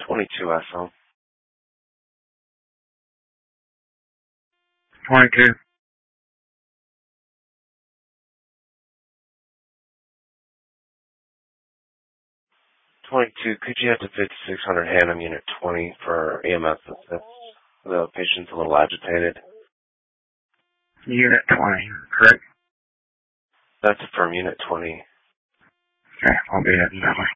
22 SL. 22. 22, could you head to 5600 Hannum, Unit 20 for EMS assist? The patient's a little agitated. Unit 20, correct? That's from Unit 20. Okay, I'll be heading that way.